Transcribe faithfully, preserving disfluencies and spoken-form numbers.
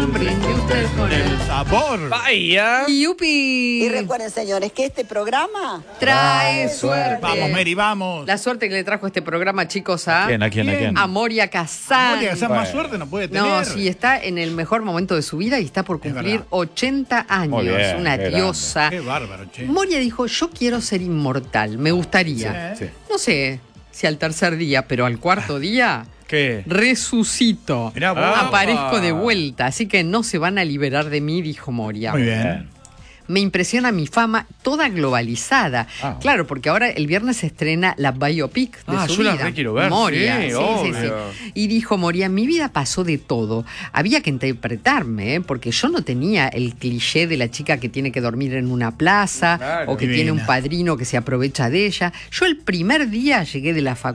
brinde usted con el sabor. Vaya. Yupi. Y recuerden, señores, que este programa trae suerte. Vamos, Mary, vamos. La suerte que le trajo este programa, chicos, a... ¿A quién, a quién, a quién? A Moria Kazan. Moria Kazan, Bueno. más suerte no puede tener. No, sí, está en el mejor momento de su vida y está por Es cumplir verdad. ochenta años. Muy bien, una qué diosa. Qué bárbaro, che. Moria dijo, yo quiero ser inmortal, me gustaría. Sí. Sí. No sé si al tercer día, pero al cuarto día ¿Qué? resucito. Mirá vos. Aparezco de vuelta, así que no se van a liberar de mí, dijo Moria. Muy bien. Me impresiona mi fama toda globalizada. Ah. Claro, porque ahora el viernes se estrena la biopic de Ah, su yo la vida. re quiero ver, Moria, sí, sí, sí, obvio. sí. Y dijo Moria, mi vida pasó de todo. Había que interpretarme, ¿eh? Porque yo no tenía el cliché de la chica que tiene que dormir en una plaza Claro. o que Divina. tiene un padrino que se aprovecha de ella. Yo el primer día llegué de la facultad